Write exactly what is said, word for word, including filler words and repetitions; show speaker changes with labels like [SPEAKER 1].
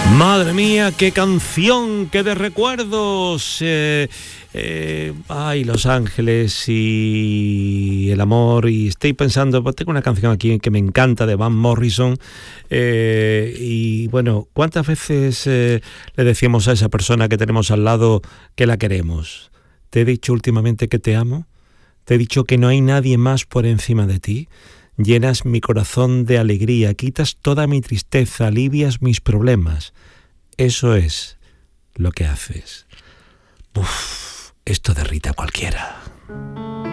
[SPEAKER 1] Madre mía, qué canción, qué de recuerdos. Eh, eh, ay, Los Ángeles y el amor. Y estoy pensando, pues tengo una canción aquí que me encanta de Van Morrison. Eh, y bueno, ¿cuántas veces eh, le decimos a esa persona que tenemos al lado que la queremos? ¿Te he dicho últimamente que te amo? ¿Te he dicho que no hay nadie más por encima de ti? Llenas mi corazón de alegría, quitas toda mi tristeza, alivias mis problemas. Eso es lo que haces. Uf, esto derrite a cualquiera.